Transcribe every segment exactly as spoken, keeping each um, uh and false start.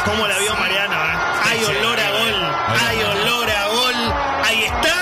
¿Cómo la vio Mariano? ¿eh? Hay olor a gol. Hay olor a gol. Ahí está.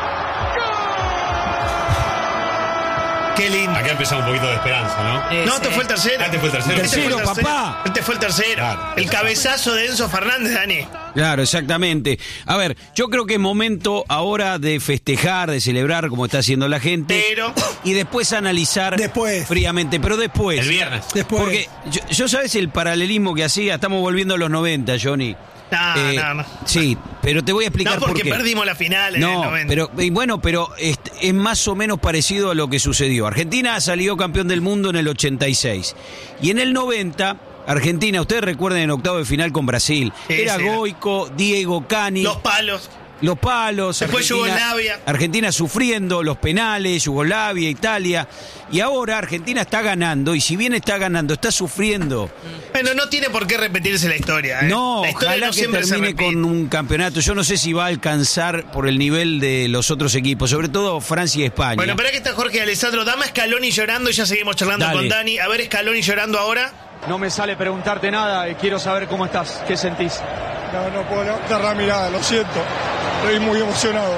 Qué lindo. Acá empezó un poquito de esperanza, ¿no? Eh, no, este fue el tercero. Este fue el tercero. Este fue el tercero, papá. Este fue el tercero. Claro, el cabezazo de Enzo Fernández, Dani. Claro, exactamente. A ver, yo creo que es momento ahora de festejar, de celebrar como está haciendo la gente. Pero... Y después analizar Después. fríamente, pero después. El viernes. Después. Porque yo, yo sabes el paralelismo que hacía, estamos volviendo a los noventa, Johnny. No, Eh, no, no. Sí, pero te voy a explicar No, por porque qué. perdimos la final en No, el noventa. pero y bueno, pero es, es más o menos parecido a lo que sucedió. Argentina salió campeón del mundo en el ochenta y seis. Y en el noventa, Argentina, ustedes recuerden en octavo de final con Brasil. Sí, Era sí. Goico, Diego, Cani. Los palos. Los palos, Después Argentina, Yugoslavia. Argentina sufriendo los penales, Yugoslavia, Italia, y ahora Argentina está ganando, y si bien está ganando, está sufriendo. Bueno, no tiene por qué repetirse la historia. ¿eh? No, la historia ojalá no que siempre se termine repite. con un campeonato. Yo no sé si va a alcanzar por el nivel de los otros equipos, sobre todo Francia y España. Bueno, pero aquí está Jorge Alessandro. Dame a Scaloni llorando y ya seguimos charlando Dale. con Dani. A ver, Scaloni llorando ahora. No me sale preguntarte nada y quiero saber cómo estás, qué sentís. No, no puedo levantar la mirada, lo siento. Estoy muy emocionado.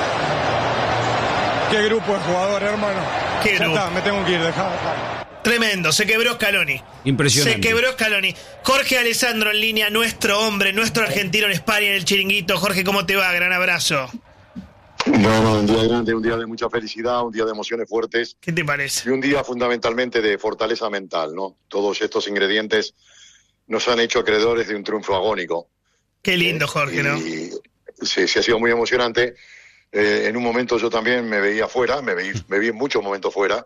Qué grupo de jugadores, hermano. Qué Ya grupo. está, me tengo que ir, dejá, dejá. Tremendo, se quebró Scaloni. Impresionante. Se quebró Scaloni. Jorge Alessandro en línea, nuestro hombre, nuestro argentino en España, en el Chiringuito. Jorge, ¿cómo te va? Gran abrazo. No, no, un día grande, un día de mucha felicidad, un día de emociones fuertes ¿Qué te parece? y un día fundamentalmente de fortaleza mental, ¿no? Todos estos ingredientes nos han hecho acreedores de un triunfo agónico. Qué lindo, Jorge, ¿no? Y sí, sí ha sido muy emocionante. Eh, en un momento yo también me veía fuera, me vi, me vi en muchos momentos fuera.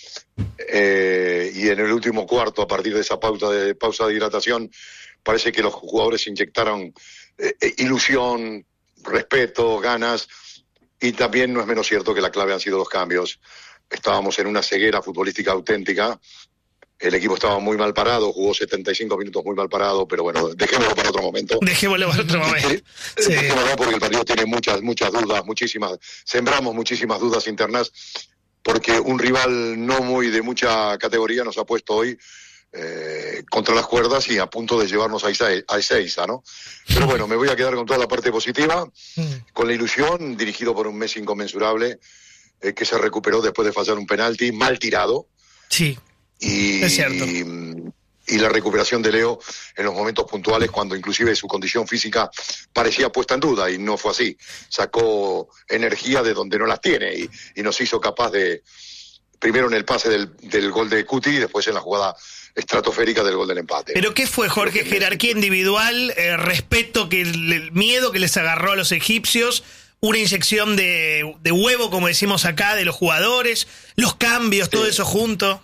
Eh, y en el último cuarto, a partir de esa pausa de, pausa de hidratación, parece que los jugadores inyectaron eh, eh, ilusión, respeto, ganas. Y también no es menos cierto que la clave han sido los cambios. Estábamos en una ceguera futbolística auténtica. El equipo estaba muy mal parado, jugó setenta y cinco minutos muy mal parado, pero bueno, dejémoslo para otro momento. Dejémoslo para otro momento. Sí. Dejémoslo porque el partido tiene muchas, muchas dudas, muchísimas, sembramos muchísimas dudas internas, porque un rival no muy de mucha categoría nos ha puesto hoy eh, contra las cuerdas y a punto de llevarnos a Ezeiza, ¿no? Pero bueno, me voy a quedar con toda la parte positiva, con la ilusión, dirigido por un Messi inconmensurable, eh, que se recuperó después de fallar un penalti mal tirado. Sí. Y, Es cierto. y, y la recuperación de Leo en los momentos puntuales cuando inclusive su condición física parecía puesta en duda y no fue así. Sacó energía de donde no las tiene y, y nos hizo capaz de, primero en el pase del, del gol de Cuti y después en la jugada estratosférica del gol del empate. ¿Pero qué fue, Jorge? ¿Jerarquía individual? Eh, ¿Respeto, que el, el miedo que les agarró a los egipcios? ¿Una inyección de, de huevo, como decimos acá, de los jugadores? ¿Los cambios, todo Sí. eso junto?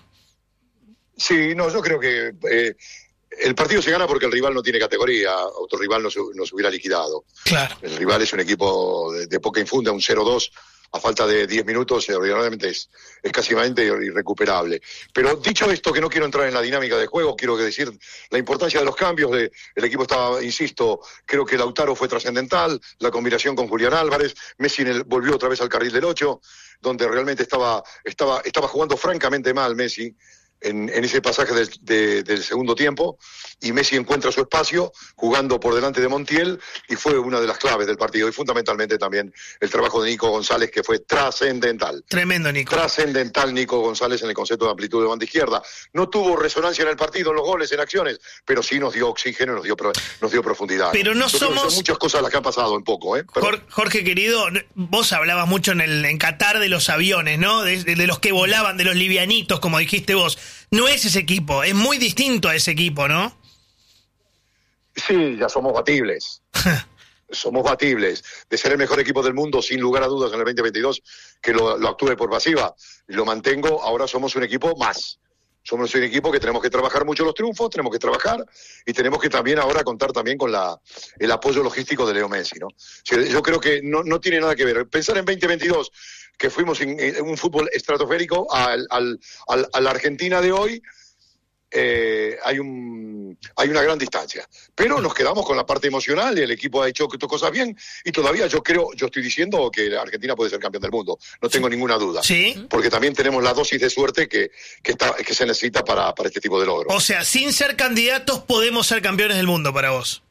Sí, no, yo creo que eh, el partido se gana porque el rival no tiene categoría, otro rival nos, nos hubiera liquidado. Claro. El rival es un equipo de, de poca infunda, un cero dos a falta de diez minutos, eh, ordinariamente es, es casi irrecuperable. Pero dicho esto, que no quiero entrar en la dinámica de juego, quiero que decir la importancia de los cambios. De, el equipo estaba, insisto, creo que Lautaro fue trascendental, la combinación con Julián Álvarez, Messi en el, volvió otra vez al carril del ocho, donde realmente estaba, estaba, estaba jugando francamente mal Messi. En, en ese pasaje del, de, del segundo tiempo, y Messi encuentra su espacio jugando por delante de Montiel y fue una de las claves del partido, y fundamentalmente también el trabajo de Nico González, que fue trascendental. Tremendo, Nico. Trascendental Nico González en el concepto de amplitud de banda izquierda. No tuvo resonancia en el partido, en los goles, en acciones, pero sí nos dio oxígeno, nos dio, nos dio profundidad. Pero no Yo creo que somos- son muchas cosas las que han pasado en poco, ¿eh? Pero- Jor- Jorge, querido, vos hablabas mucho en, el, en Qatar de los aviones, ¿no? De, de- de los que volaban, de los livianitos, como dijiste vos. No es ese equipo, es muy distinto a ese equipo, ¿no? Sí, ya somos batibles. Somos batibles. De ser el mejor equipo del mundo, sin lugar a dudas, en el veinte veintidós, que lo, lo actúe por pasiva. Y lo mantengo, ahora somos un equipo más. Somos un equipo que tenemos que trabajar mucho los triunfos, tenemos que trabajar y tenemos que también ahora contar también con la, el apoyo logístico de Leo Messi, ¿no? O sea, yo creo que no, no tiene nada que ver. Pensar en veinte veintidós, que fuimos en, en un fútbol estratosférico, al, al, al, a la Argentina de hoy, eh, hay un hay una gran distancia. Pero nos quedamos con la parte emocional y el equipo ha hecho cosas bien y todavía yo creo, yo estoy diciendo que la Argentina puede ser campeón del mundo. No tengo ninguna duda. Sí. Porque también tenemos la dosis de suerte que, que, está, que se necesita para, para este tipo de logros. O sea, sin ser candidatos podemos ser campeones del mundo para vos.